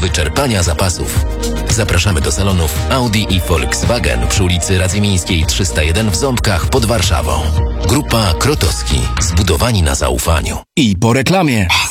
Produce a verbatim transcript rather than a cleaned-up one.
wyczerpania zapasów. Zapraszamy do salonów Audi i Volkswagen przy ulicy Radzymińskiej trzysta jeden w Ząbkach pod Warszawą. Grupa Krotowski. Zbudowani na zaufaniu. I po reklamie.